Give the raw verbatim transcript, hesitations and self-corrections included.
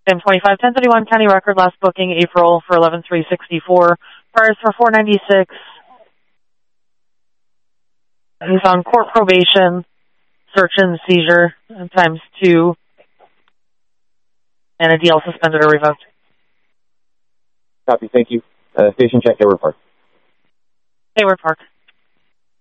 M twenty-five, ten thirty-one, county record, last booking April for eleven three sixty-four. Priors for four ninety-six. He's on court probation, search and seizure times two, and a D L suspended or revoked. Copy, thank you. Uh, station check, Hayward Park. Hayward Park.